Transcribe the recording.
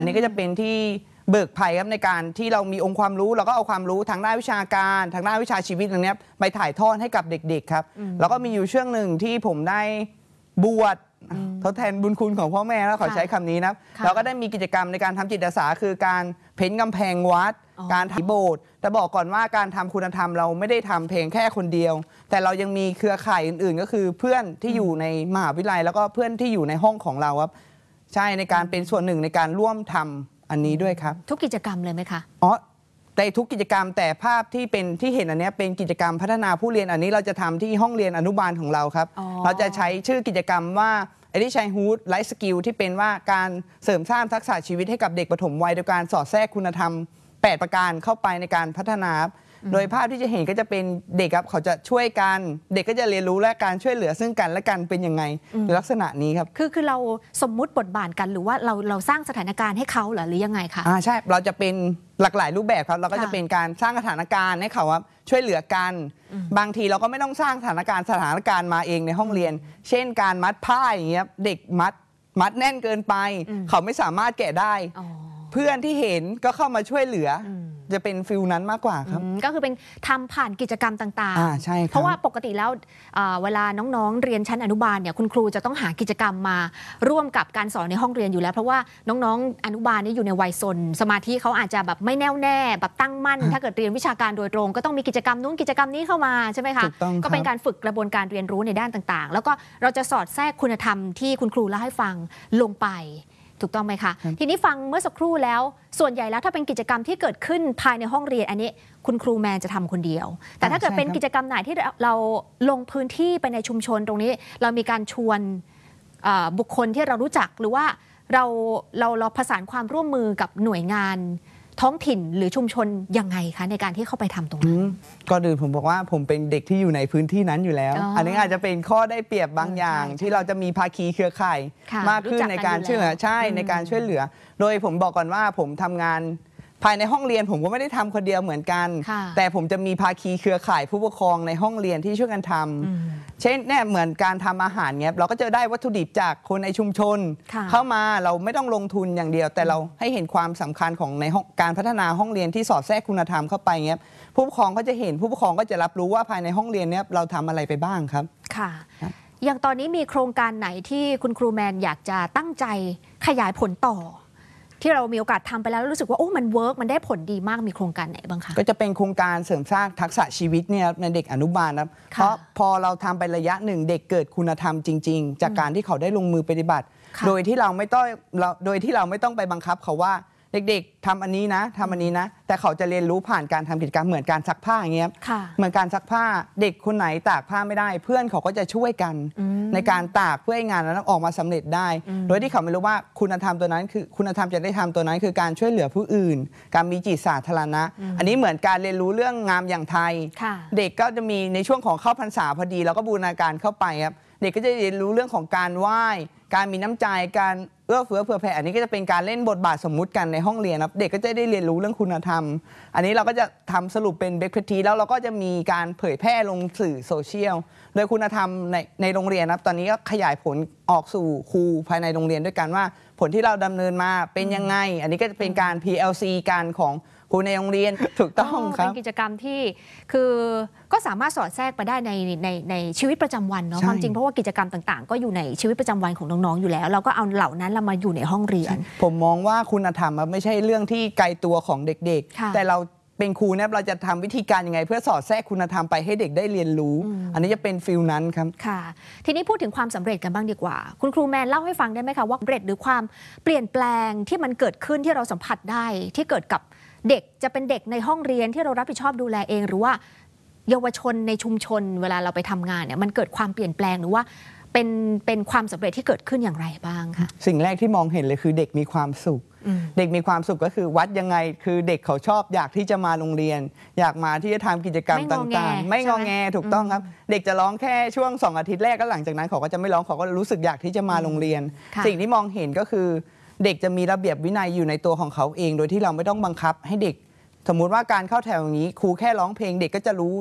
อันนี้ก็จะเป็นที่เบิกภัยครับในการที่เรามีองค์ความรู้เราก็เอาความรู้ทางด้านวิชาการทางด้านวิชาชีวิตตรงนี้ไปถ่ายทอดให้กับเด็กๆครับแล้วก็มีอยู่ช่วงหนึ่งที่ผมได้บวชทดแทนบุญคุณของพ่อแม่แล้วขอใช้คำนี้นะเราก็ได้มีกิจกรรมในการทำจิตอาสาคือการเพ้นกำแพงวัดการทำโบสถ์แต่บอกก่อนว่าการทำคุณธรรมเราไม่ได้ทำเพียงแค่คนเดียวแต่เรายังมีเครือข่ายอื่นๆก็คือเพื่อนที่อยู่ในมหาวิทยาลัยแล้วก็เพื่อนที่อยู่ในห้องของเราครับใช่ในการเป็นส่วนหนึ่งในการร่วมทำอันนี้ด้วยครับทุกกิจกรรมเลยไหมคะในทุกกิจกรรมแต่ภาพที่เป็นที่เห็นอันนี้เป็นกิจกรรมพัฒนาผู้เรียนอันนี้เราจะทำที่ห้องเรียนอนุบาลของเราครับเราจะใช้ชื่อกิจกรรมว่าChildhood Life Skill ที่เป็นว่าการเสริมสร้างทักษะชีวิตให้กับเด็กปฐมวัยโดยการสอดแทรกคุณธรรม8ประการเข้าไปในการพัฒนาโดยภาพที่จะเห็นก็จะเป็นเด็กครับเขาจะช่วยกันเด็กก็จะเรียนรู้และการช่วยเหลือซึ่งกันและกันเป็นยังไงในลักษณะนี้ครับคือเราสมมุติบทบาทกันหรือว่าเราสร้างสถานการณ์ให้เขาหรือยังไงคะใช่เราจะเป็นหลากหลายรูปแบบครับเราก็จะเป็นการสร้างสถานการณ์ให้เขาครับช่วยเหลือกันบางทีเราก็ไม่ต้องสร้างสถานการณ์มาเองในห้องเรียนเช่นการมัดผ้าอย่างเงี้ยเด็กมัดแน่นเกินไปเขาไม่สามารถแกะได้เพื่อนที่เห็นก็เข้ามาช่วยเหลือจะเป็นฟิลนั้นมากกว่าครับก็คือเป็นทำผ่านกิจกรรมต่างๆใช่เพราะว่าปกติแล้วเวลาน้องๆเรียนชั้นอนุบาลเนี่ยคุณครูจะต้องหากิจกรรมมาร่วมกับการสอนในห้องเรียนอยู่แล้วเพราะว่าน้องๆอนุบาลนี่อยู่ในวัยซนสมาธิเขาอาจจะแบบไม่แน่วแน่แบบตั้งมั่นถ้าเกิดเรียนวิชาการโดยตรงก็ต้องมีกิจกรรมนู้นกิจกรรมนี้เข้ามาใช่ไหมคะก็เป็นการฝึกกระบวนการเรียนรู้ในด้านต่างๆแล้วก็เราจะสอดแทรกคุณธรรมที่คุณครูเล่าให้ฟังลงไปถูกต้องไหมคะทีนี้ฟังเมื่อสักครู่แล้วส่วนใหญ่แล้วถ้าเป็นกิจกรรมที่เกิดขึ้นภายในห้องเรียนอันนี้คุณครูแมนจะทำคนเดียวแต่ถ้าเกิดเป็นกิจกรรมไหนที่เราลงพื้นที่ไปในชุมชนตรงนี้เรามีการชวนบุคคลที่เรารู้จักหรือว่าเราประสานความร่วมมือกับหน่วยงานท้องถิ่นหรือชุมชนยังไงคะในการที่เข้าไปทำตรงนั้นก็ดื่นผมบอกว่าผมเป็นเด็กที่อยู่ในพื้นที่นั้นอยู่แล้วอันนี้อาจจะเป็นข้อได้เปรียบบางอย่างที่เราจะมีภาคีเครือข่ายมากขึ้นในการช่วยเหลือในการช่วยเหลือโดยผมบอกก่อนว่าผมทำงานภายในห้องเรียนผมก็ไม่ได้ทำคนเดียวเหมือนกันแต่ผมจะมีภาคีเครือข่ายผู้ปกครองในห้องเรียนที่ช่วยกันทำเช่นเนี่ยเหมือนการทำอาหารเงี้ยเราก็จะได้วัตถุดิบจากคนในชุมชนเข้ามาเราไม่ต้องลงทุนอย่างเดียวแต่เราให้เห็นความสำคัญของในการพัฒนาห้องเรียนที่สอดแทรกคุณธรรมเข้าไปเงี้ยผู้ปกครองก็จะเห็นผู้ปกครองก็จะรับรู้ว่าภายในห้องเรียนเนี้ยเราทำอะไรไปบ้างครับค่ะอย่างตอนนี้มีโครงการไหนที่คุณครูแมนอยากจะตั้งใจขยายผลต่อที่เรามีโอกาสทำไปแล้วรู้สึกว่าโอ้มันเวิร์กมันได้ผลดีมากมีโครงการไหนบ้างคะก็จะเป็นโครงการเสริมสร้างทักษะชีวิตเนี่ยในเด็กอนุบาลนะเพราะพอเราทำไประยะหนึ่งเด็กเกิดคุณธรรมจริงๆจากการที่เขาได้ลงมือปฏิบัติโดยที่เราไม่ต้องไปบังคับเขาว่าเด็กๆทำอันนี้นะทำอันนี้นะแต่เขาจะเรียนรู้ผ่านการทำกิจกรรมเหมือนการซักผ้าอย่างเงี้ยเหมือนการซักผ้าเด็กคนไหนตากผ้าไม่ได้เพื่อนเขาก็จะช่วยกันในการตากเพื่อให้งานนั้นออกมาสำเร็จได้โดยที่เขาไม่รู้ว่าคุณธรรมตัวนั้นคือคุณธรรมจะได้ทำตัวนั้นคือการช่วยเหลือผู้อื่นการมีจิตสาธารณะอันนี้เหมือนการเรียนรู้เรื่องงามอย่างไทยเด็กก็จะมีในช่วงของเข้าพรรษาพอดีเราก็บูรณาการเข้าไปครับเด็กก็จะเรียนรู้เรื่องของการไหว้การมีน้ำใจการเอื้อเฟื้อเผื่อแผ่อันนี้ก็จะเป็นการเล่นบทบาทสมมุติกันในห้องเรียนครับเด็กก็จะได้เรียนรู้เรื่องคุณธรรมอันนี้เราก็จะทำสรุปเป็นเบรกพาร์ตี้แล้วเราก็จะมีการเผยแพร่ลงสื่อโซเชียลโดยคุณธรรมในโรงเรียนครับตอนนี้ก็ขยายผลออกสู่ครูภายในโรงเรียนด้วยกันว่าผลที่เราดำเนินมาเป็นยังไงอันนี้ก็จะเป็นการ PLC การของครูในโรงเรียนถูกต้องครับเป็นกิจกรรมที่คือก็สามารถสอดแทรกไปได้ในชีวิตประจำวันเนาะความจริงเพราะว่ากิจกรรมต่างๆก็อยู่ในชีวิตประจำวันของน้องๆอยู่แล้วเราก็เอาเหล่านั้นเรามาอยู่ในห้องเรียนผมมองว่าคุณธรรมไม่ใช่เรื่องที่ไกลตัวของเด็กๆแต่เราเป็นครูเนี่ยเราจะทำวิธีการยังไงเพื่อสอดแทรกคุณธรรมไปให้เด็กได้เรียนรู้อันนี้จะเป็นฟิลนั้นครับค่ะทีนี้พูดถึงความสำเร็จกันบ้างดีกว่าคุณครูแมนเล่าให้ฟังได้ไหมคะว่าสำเร็จหรือความเปลี่ยนแปลงที่มันเกิดขึ้นที่เราสัมผัสได้ที่เกิดกับเด็กจะเป็นเด็กในห้องเรียนที่เรารับผิดชอบดูแลเองหรือว่าเยาวชนในชุมชนเวลาเราไปทำงานเนี่ยมันเกิดความเปลี่ยนแปลงหรือว่าเป็นความสำเร็จที่เกิดขึ้นอย่างไรบ้างคะสิ่งแรกที่มองเห็นเลยคือเด็กมีความสุขเด็กมีความสุขก็คือวัดยังไงคือเด็กเขาชอบอยากที่จะมาโรงเรียนอยากมาที่จะทำกิจกรรมต่างๆไม่งอแงถูกต้องครับเด็กจะร้องแค่ช่วง2 อาทิตย์แรกก็หลังจากนั้นเขาก็จะไม่ร้องเขาก็รู้สึกอยากที่จะมาโรงเรียนสิ่งที่มองเห็นก็คือเด็กจะมีระเบียบวินัยอยู่ในตัวของเขาเองโดยที่เราไม่ต้องบังคับให้เด็กสมมุติว่าการเข้าแถวอย่างนี้ครูแค่ร้องเพลงเด็กก็จะรู้